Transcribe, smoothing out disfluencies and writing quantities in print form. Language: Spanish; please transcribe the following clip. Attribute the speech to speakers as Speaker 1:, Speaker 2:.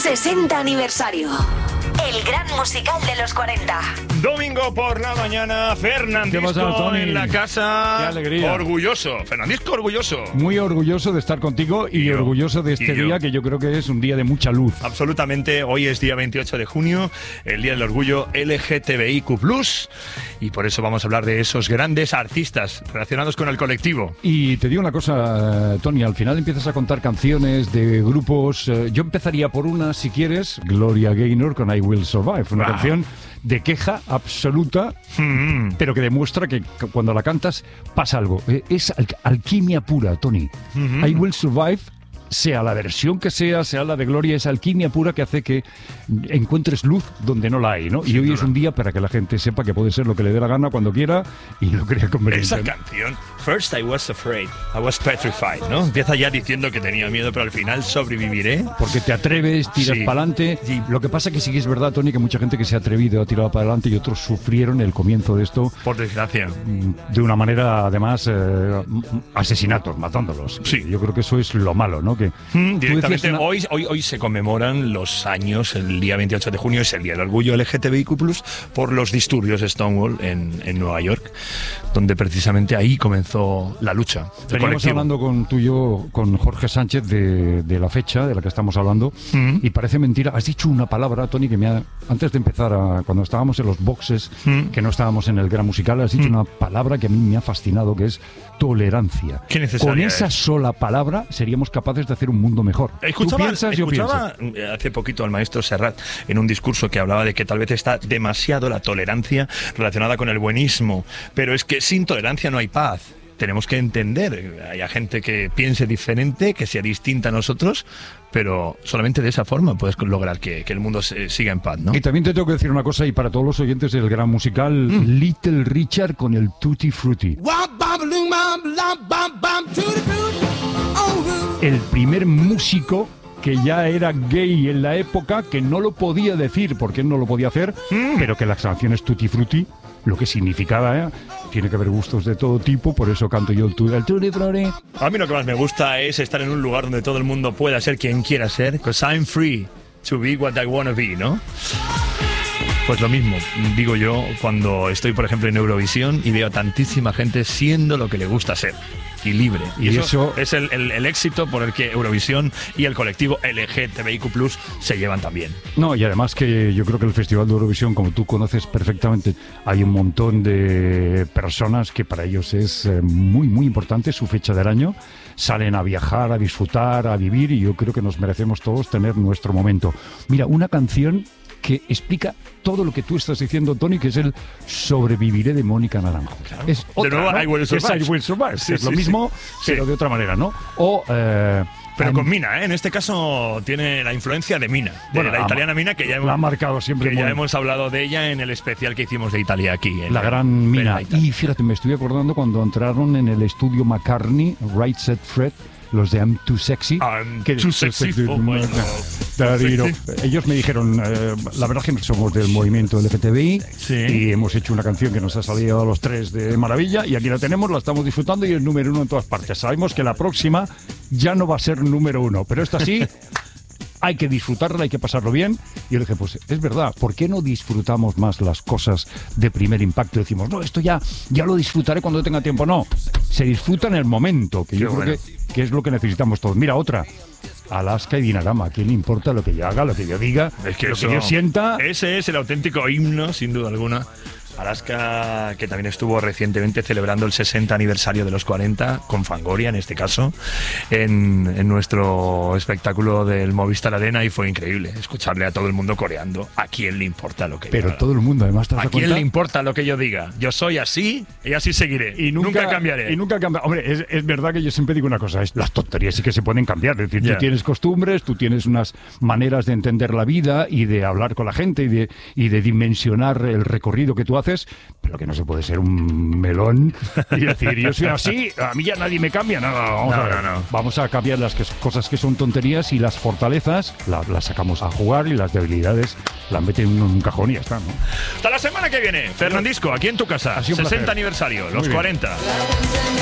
Speaker 1: 60 aniversario. El gran musical de los 40.
Speaker 2: Domingo por la mañana, Fernandisco en la casa.
Speaker 3: ¡Qué alegría!
Speaker 2: Orgulloso, Fernandisco orgulloso.
Speaker 3: Muy orgulloso de estar contigo y orgulloso de este día que yo creo que es un día de mucha luz.
Speaker 2: Absolutamente, hoy es día 28 de junio, el Día del Orgullo LGTBIQ+, y por eso vamos a hablar de esos grandes artistas relacionados con el colectivo.
Speaker 3: Y te digo una cosa, Tony, al final empiezas a contar canciones de grupos. Yo empezaría por una, si quieres, Gloria Gaynor con I Will Survive, una canción de queja absoluta, pero que demuestra que cuando la cantas pasa algo. Es alquimia pura, Tony. I Will Survive, sea la versión que sea la de Gloria, es alquimia pura que hace que encuentres luz donde no la hay, ¿no? Y hoy es un día para que la gente sepa que puede ser lo que le dé la gana cuando quiera y lo crea conveniente.
Speaker 2: Esa canción, First I Was Afraid, I Was Petrified, ¿no? Empieza ya diciendo que tenía miedo, pero al final sobreviviré.
Speaker 3: Porque te atreves, tiras para adelante. Sí. Lo que pasa que sí que es verdad, Tony, que mucha gente que se ha atrevido ha tirado para adelante y otros sufrieron el comienzo de esto.
Speaker 2: Por desgracia.
Speaker 3: De una manera, además, asesinatos, matándolos.
Speaker 2: Sí.
Speaker 3: Yo creo que eso es lo malo, ¿no? Que
Speaker 2: directamente hoy se conmemoran los años, el día 28 de junio es el Día del Orgullo LGTBIQ+, por los disturbios de Stonewall en Nueva York, donde precisamente ahí comenzó la lucha.
Speaker 3: Veníamos hablando con Jorge Sánchez de la fecha de la que estamos hablando y parece mentira. Has dicho una palabra, Tony, que antes de empezar, cuando estábamos en los boxes, que no estábamos en el gran musical, has dicho una palabra que a mí me ha fascinado, que es tolerancia.
Speaker 2: Qué necesaria
Speaker 3: Con esa sola palabra seríamos capaces de hacer un mundo mejor.
Speaker 2: Escuchaba hace poquito al maestro Serrat en un discurso que hablaba de que tal vez está demasiado la tolerancia relacionada con el buenismo, pero es que sin tolerancia no hay paz. Tenemos que entender, hay gente que piense diferente, que sea distinta a nosotros, pero solamente de esa forma puedes lograr que el mundo siga en paz, ¿no?
Speaker 3: Y también te tengo que decir una cosa, y para todos los oyentes del gran musical, Little Richard con el Tutti Frutti. El primer músico que ya era gay en la época, que no lo podía decir porque él no lo podía hacer, pero que las canciones Tutti Frutti, lo que significaba, tiene que haber gustos de todo tipo, por eso canto yo el Tutti Frutti.
Speaker 2: A mí lo que más me gusta es estar en un lugar donde todo el mundo pueda ser quien quiera ser, because I'm free to be what I wanna be, ¿no? Pues lo mismo, digo yo, cuando estoy, por ejemplo, en Eurovisión y veo a tantísima gente siendo lo que le gusta ser y libre. Y eso es el éxito por el que Eurovisión y el colectivo LGTBIQ+ se llevan también.
Speaker 3: No, y además que yo creo que el Festival de Eurovisión, como tú conoces perfectamente, hay un montón de personas que para ellos es muy, muy importante su fecha del año. Salen a viajar, a disfrutar, a vivir, y yo creo que nos merecemos todos tener nuestro momento. Mira, una canción que explica todo lo que tú estás diciendo, Tony, que es el Sobreviviré de Mónica Naranjo.
Speaker 2: Claro.
Speaker 3: Es otra,
Speaker 2: de nuevo,
Speaker 3: ¿no?
Speaker 2: I Will Survive.
Speaker 3: Es I Will Survive. Sí, es lo mismo, pero de otra manera, ¿no?
Speaker 2: Pero con Mina, En este caso tiene la influencia de Mina, de la italiana Mina, que ya
Speaker 3: la ha marcado siempre.
Speaker 2: Que ya hemos hablado de ella en el especial que hicimos de Italia aquí.
Speaker 3: La gran Mina. Y fíjate, me estoy acordando cuando entraron en el estudio McCartney, Right Said Fred, los de I'm Too Sexy.
Speaker 2: Too sexy for my love.
Speaker 3: Ellos me dijeron, la verdad es que no somos del movimiento LGTBI y hemos hecho una canción que nos ha salido a los tres de maravilla y aquí la tenemos, la estamos disfrutando y es número 1 en todas partes. Sabemos que la próxima ya no va a ser número 1, pero esta sí. Hay que disfrutarla, hay que pasarlo bien. Y yo le dije, pues es verdad, ¿por qué no disfrutamos más las cosas de primer impacto? Decimos, no, esto ya lo disfrutaré cuando tenga tiempo. No, se disfruta en el momento, que yo creo que es lo que necesitamos todos. Mira, otra. Alaska y Dinarama, ¿a quién le importa lo que yo haga, lo que yo diga,
Speaker 2: es que
Speaker 3: lo que yo sienta?
Speaker 2: Ese es el auténtico himno, sin duda alguna. Alaska, que también estuvo recientemente celebrando el 60 aniversario de los 40, con Fangoria en este caso, en nuestro espectáculo del Movistar Arena, y fue increíble escucharle a todo el mundo coreando. ¿A quién le importa lo que yo haga?
Speaker 3: Todo el mundo, además, ¿te das
Speaker 2: ¿A quién
Speaker 3: cuenta?
Speaker 2: le importa lo que yo diga? Yo soy así y así seguiré. Y nunca cambiaré.
Speaker 3: Y nunca cambiaré. Hombre, es verdad que yo siempre digo una cosa, las tonterías sí que se pueden cambiar. Es decir, tú tienes costumbres, tú tienes unas maneras de entender la vida y de hablar con la gente y de dimensionar el recorrido que tú haces, pero que no se puede ser un melón y decir, yo soy así, a mí ya nadie me cambia. No. Vamos a cambiar las cosas que son tonterías y las fortalezas las sacamos a jugar y las debilidades las meten en un cajón y ya está, ¿no?
Speaker 2: Hasta la semana que viene, Fernandisco, aquí en tu casa, 60 aniversario, los 40.